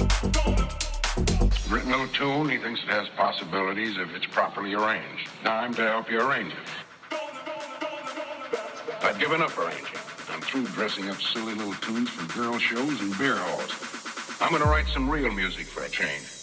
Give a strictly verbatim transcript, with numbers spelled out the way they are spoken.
Written a little tune, he thinks it has possibilities if it's properly arranged. Time to help you arrange it. I've given up arranging. I'm through dressing up silly little tunes for girl shows and beer halls. I'm gonna write some real music for a change.